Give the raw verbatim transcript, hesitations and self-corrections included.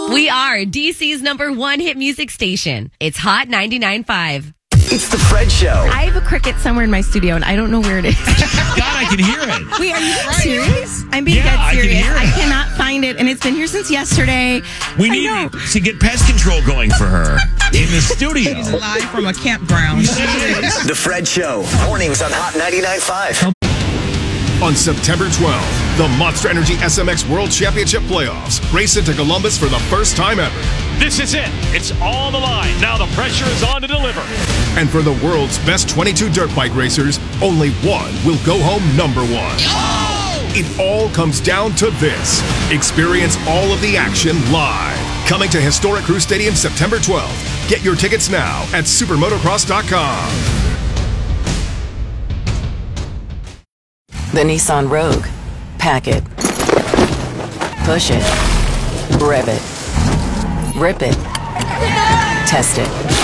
We are D C's number one hit music station. It's Hot ninety-nine point five. It's the Fred Show. I have a cricket somewhere in my studio, and I don't know where it is. God, I can hear it. Wait, are you right. serious? I'm being Yeah, dead I can serious. hear it. I, cannot find it, and it's been here since yesterday. We I need know. to get pest control going for her in the studio. She's live from a campground. The Fred Show. Mornings on Hot ninety-nine point five. On September twelfth, the Monster Energy S M X World Championship Playoffs race into Columbus for the first time ever. This is it. It's all the line. Now the pressure is on to deliver. And for the world's best twenty-two dirt bike racers, only one will go home number one. Oh! It all comes down to this. Experience all of the action live. Coming to historic Crew Stadium September twelfth. Get your tickets now at supermotocross dot com. The Nissan Rogue. Pack it. Push it. Rev it. Rip it. Test it.